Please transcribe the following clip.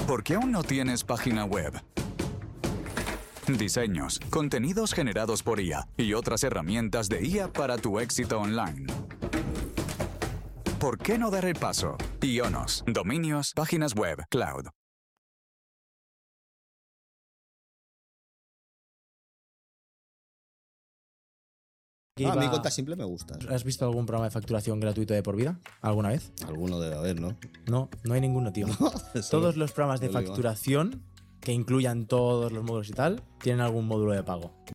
¿Por qué aún no tienes página web? Diseños, contenidos generados por IA y otras herramientas de IA para tu éxito online. ¿Por qué no dar el paso? Ionos, dominios, páginas web, cloud. Mi Conta Simple me gusta. ¿Has visto algún programa de facturación gratuito de por vida? ¿Alguna vez? Alguno debe haber, ¿no? No, no hay ninguno, tío. Todos los programas de facturación que incluyan todos los módulos y tal, tienen algún módulo de pago.